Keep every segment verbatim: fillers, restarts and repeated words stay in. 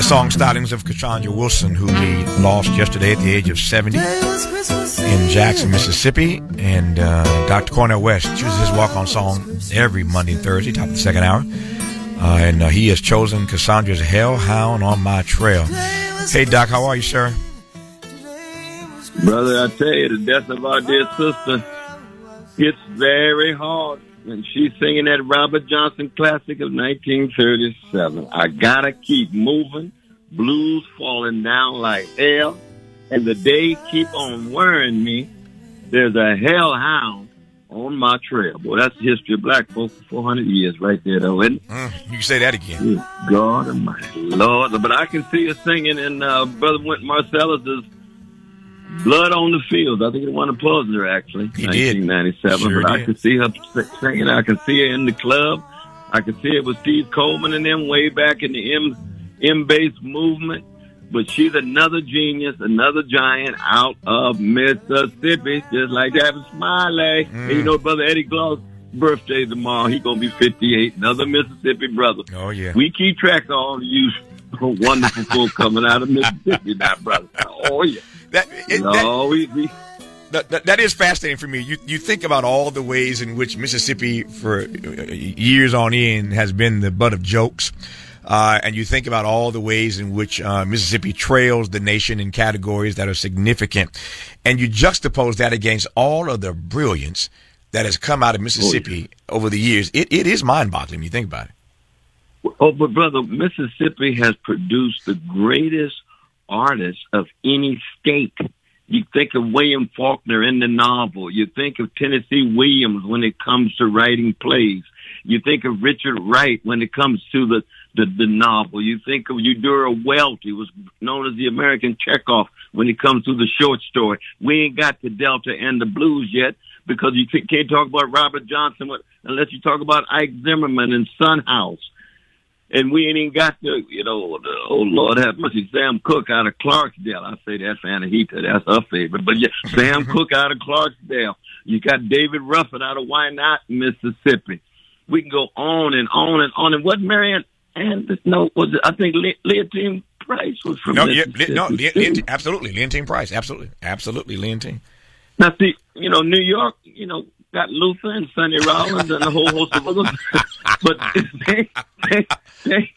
song Stylings of Cassandra Wilson, who we lost yesterday at the age of seventy in Jackson, Mississippi. And uh, Doctor Cornel West chooses his walk-on song every Monday and Thursday, top of the second hour. Uh, and uh, he has chosen Cassandra's Hellhound on My Trail. Hey, Doc, how are you, sir? Brother, I tell you, the death of our dear sister hits very hard. And she's singing that Robert Johnson classic of nineteen thirty-seven. I gotta keep moving, blues falling down like hell, and the day keep on worrying me. There's a hellhound on my trail. Boy, that's the history of black folks for four hundred years right there, though, isn't it? Mm, you can say that again. Good God Almighty, Lord. But I can see her singing in uh, Brother Wynton Marsalis' Blood on the Field. I think he won a Pulitzer, actually, he nineteen ninety-seven. Sure but did. I can see her singing. I can see her in the club. I can see it with Steve Coleman and them way back in the M M-bass movement. But she's another genius, another giant out of Mississippi, just like Travis Smiley. Mm. And you know, Brother Eddie Glau's birthday tomorrow. He's going to be fifty-eight, another Mississippi brother. Oh, yeah. We keep track of all of you wonderful folk coming out of Mississippi now, brother. Oh, yeah. That, it, no, that, we... we That, that, that is fascinating for me. You you think about all the ways in which Mississippi, for years on end, has been the butt of jokes, uh, and you think about all the ways in which uh, Mississippi trails the nation in categories that are significant, and you juxtapose that against all of the brilliance that has come out of Mississippi oh, yeah. over the years. It it is mind-boggling when you think about it. Oh, but brother, Mississippi has produced the greatest artists of any state. You think of William Faulkner in the novel. You think of Tennessee Williams when it comes to writing plays. You think of Richard Wright when it comes to the, the, the novel. You think of Eudora Welty, he was known as the American Chekhov when it comes to the short story. We ain't got the Delta and the blues yet because you can't talk about Robert Johnson unless you talk about Ike Zimmerman and Son House. And we ain't even got the, you know, the, oh, Lord have mercy, Sam Cooke out of Clarksdale. I say that's Anahita. That's her favorite. But, yeah, Sam Cooke out of Clarksdale. You got David Ruffin out of Wynot, Mississippi. We can go on and on and on. And what Marianne and no, was it, I think Le- Leontine Price was from no, Mississippi. Yeah, no, Le- Leontine, absolutely. Leontine Price. Absolutely. Absolutely, Leontine. Now, see, you know, New York, you know, got Luther and Sonny Rollins and a whole host of others. But they, they, they,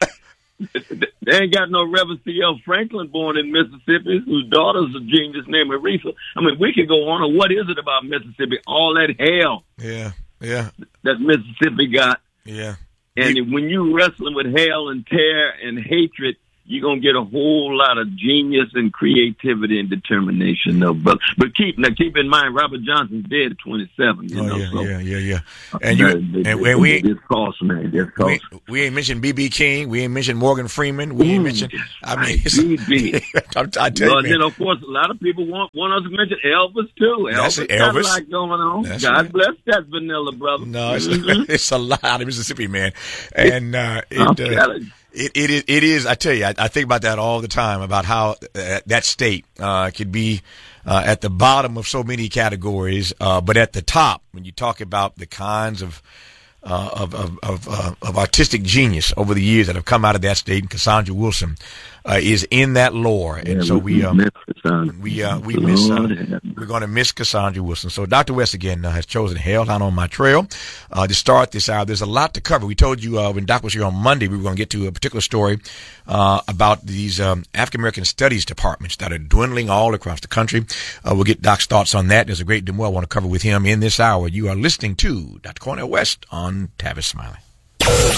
they ain't got no Reverend C L Franklin born in Mississippi, whose daughter's a genius named Aretha. I mean, we could go on. And what is it about Mississippi? All that hell. Yeah, yeah. That Mississippi got. Yeah. And it, when you wrestling with hell and tear and hatred, you're going to get a whole lot of genius and creativity and determination, though. But, but keep now keep in mind, Robert Johnson's dead at twenty-seven. You oh, know, yeah, so, yeah, yeah, yeah. And, you, uh, and, it, and it, we, it, it's cost, man. It's cost. we, we ain't mentioned B B. King. We ain't mentioned Morgan Freeman. We ain't Ooh, mentioned, I mean, right, it's, B B. I, I tell Well, you, you man. know, of course, a lot of people want, want us to mention Elvis, too. That's Elvis it, got Elvis. a lot going on. That's God right. bless that vanilla, brother. No, it's, mm-hmm. it's a lot of Mississippi, man. And uh, it, I'm uh, telling you. It, it is, it is, I tell you, I, I think about that all the time, about how uh, that state uh, could be uh, at the bottom of so many categories, uh, but at the top, when you talk about the kinds of uh, of of of, uh, of artistic genius over the years that have come out of that state, and Cassandra Wilson uh, is in that lore, and Yeah, so we um, miss Cassandra. we uh, we miss uh, Lord have we're going to miss Cassandra Wilson. So Doctor West again uh, has chosen Hellhound on My Trail uh, to start this hour. There's a lot to cover. We told you uh, when Doc was here on Monday we were going to get to a particular story uh, about these um, African American studies departments that are dwindling all across the country. Uh, we'll get Doc's thoughts on that. There's a great deal more I want to cover with him in this hour. You are listening to Doctor Cornel West on Tavis Smiley.